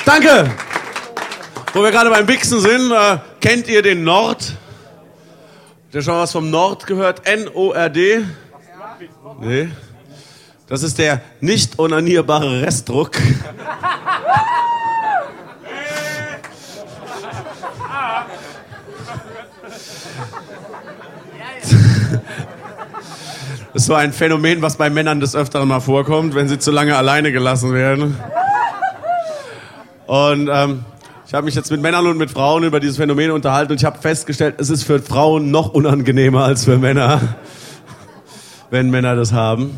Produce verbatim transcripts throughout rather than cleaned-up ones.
Danke! Wo wir gerade beim Wichsen sind, äh, kennt ihr den Nord? Habt ihr schon was vom Nord gehört? N O R D? Nee. Das ist der nicht onanierbare Restdruck. Das ist so ein Phänomen, was bei Männern des Öfteren mal vorkommt, wenn sie zu lange alleine gelassen werden. Und ähm, ich habe mich jetzt mit Männern und mit Frauen über dieses Phänomen unterhalten und ich habe festgestellt, es ist für Frauen noch unangenehmer als für Männer, wenn Männer das haben.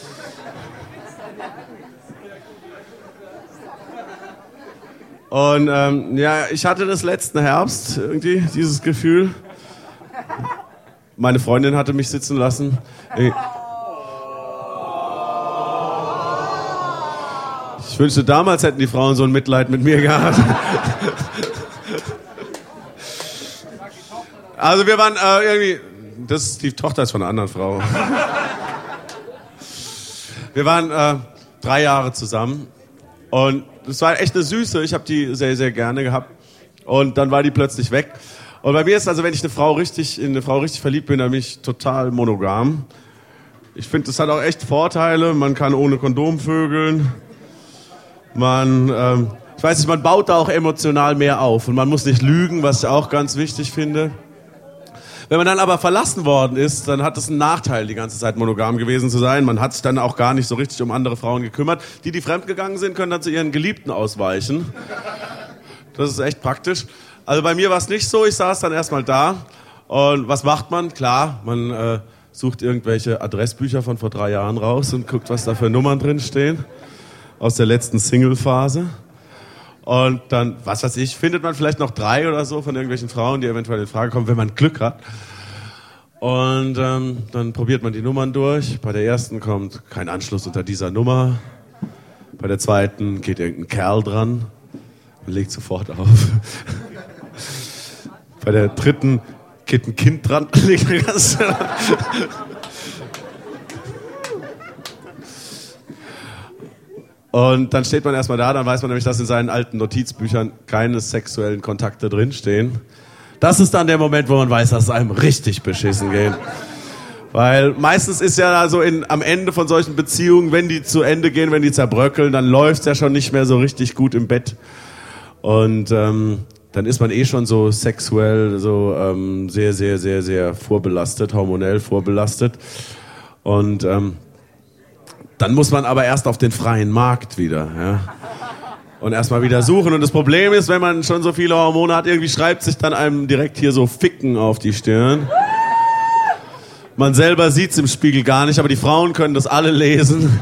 Und ähm, ja, ich hatte das letzten Herbst irgendwie, dieses Gefühl. Meine Freundin hatte mich sitzen lassen. Ich wünschte, damals hätten die Frauen so ein Mitleid mit mir gehabt. Also wir waren äh, irgendwie... Das ist die Tochter ist von einer anderen Frau. Wir waren äh, drei Jahre zusammen. Und es war echt eine Süße. Ich habe die sehr, sehr gerne gehabt. Und dann war die plötzlich weg. Und bei mir ist also, wenn ich eine Frau richtig, in eine Frau richtig verliebt bin, dann bin ich total monogam. Ich finde, das hat auch echt Vorteile. Man kann ohne Kondom vögeln. Man, ähm, ich weiß nicht, man baut da auch emotional mehr auf. Und man muss nicht lügen, was ich auch ganz wichtig finde. Wenn man dann aber verlassen worden ist, dann hat es einen Nachteil, die ganze Zeit monogam gewesen zu sein. Man hat sich dann auch gar nicht so richtig um andere Frauen gekümmert. Die, die fremdgegangen sind, können dann zu ihren Geliebten ausweichen. Das ist echt praktisch. Also bei mir war es nicht so, ich saß dann erstmal da und was macht man? Klar, man äh, sucht irgendwelche Adressbücher von vor drei Jahren raus und guckt, was da für Nummern drin stehen aus der letzten Single-Phase. Und dann, was weiß ich, findet man vielleicht noch drei oder so von irgendwelchen Frauen, die eventuell in Frage kommen, wenn man Glück hat. Und ähm, dann probiert man die Nummern durch. Bei der ersten kommt kein Anschluss unter dieser Nummer. Bei der zweiten geht irgendein Kerl dran und legt sofort auf. Bei der dritten geht ein Kind dran. Und dann steht man erstmal da, dann weiß man nämlich, dass in seinen alten Notizbüchern keine sexuellen Kontakte drinstehen. Das ist dann der Moment, wo man weiß, dass es einem richtig beschissen geht. Weil meistens ist ja so in, am Ende von solchen Beziehungen, wenn die zu Ende gehen, wenn die zerbröckeln, dann läuft es ja schon nicht mehr so richtig gut im Bett. Und ähm, dann ist man eh schon so sexuell so ähm, sehr, sehr, sehr, sehr vorbelastet, hormonell vorbelastet. Und ähm, dann muss man aber erst auf den freien Markt wieder, ja. Und erstmal wieder suchen. Und das Problem ist, wenn man schon so viele Hormone hat, irgendwie schreibt sich dann einem direkt hier so Ficken auf die Stirn. Man selber sieht's im Spiegel gar nicht, aber die Frauen können das alle lesen.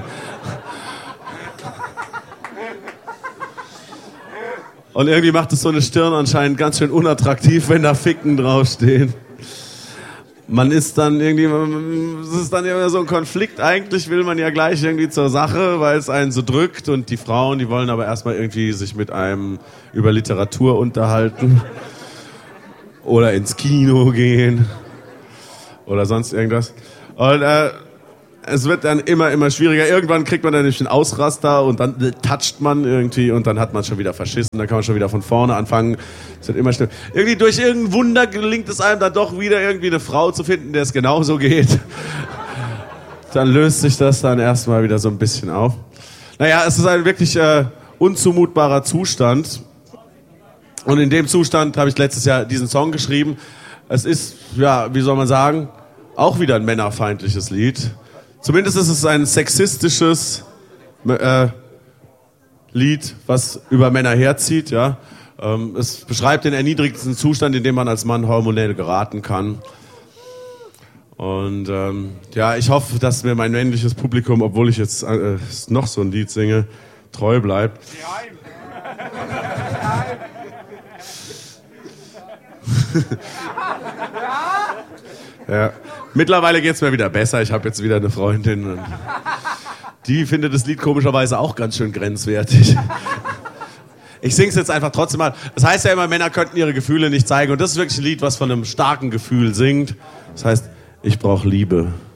Und irgendwie macht es so eine Stirn anscheinend ganz schön unattraktiv, wenn da Ficken draufstehen. Man ist dann irgendwie, es ist dann immer so ein Konflikt. Eigentlich will man ja gleich irgendwie zur Sache, weil es einen so drückt. Und die Frauen, die wollen aber erstmal irgendwie sich mit einem über Literatur unterhalten. Oder ins Kino gehen. Oder sonst irgendwas. Und äh, es wird dann immer, immer schwieriger. Irgendwann kriegt man dann nämlich einen Ausraster und dann toucht man irgendwie und dann hat man schon wieder verschissen. Dann kann man schon wieder von vorne anfangen. Es wird immer schlimmer. Irgendwie durch irgendein Wunder gelingt es einem dann doch wieder irgendwie eine Frau zu finden, der es genauso geht. Dann löst sich das dann erstmal wieder so ein bisschen auf. Naja, es ist ein wirklich äh, unzumutbarer Zustand. Und in dem Zustand habe ich letztes Jahr diesen Song geschrieben. Es ist, ja, wie soll man sagen, auch wieder ein männerfeindliches Lied. Zumindest ist es ein sexistisches äh, Lied, was über Männer herzieht. Ja. Ähm, es beschreibt den erniedrigsten Zustand, in dem man als Mann hormonell geraten kann. Und ähm, ja, ich hoffe, dass mir mein männliches Publikum, obwohl ich jetzt äh, noch so ein Lied singe, treu bleibt. Ja. Mittlerweile geht's mir wieder besser. Ich habe jetzt wieder eine Freundin. Und die findet das Lied komischerweise auch ganz schön grenzwertig. Ich sing's jetzt einfach trotzdem mal. Das heißt ja immer, Männer könnten ihre Gefühle nicht zeigen. Und das ist wirklich ein Lied, was von einem starken Gefühl singt. Das heißt, ich brauche Liebe.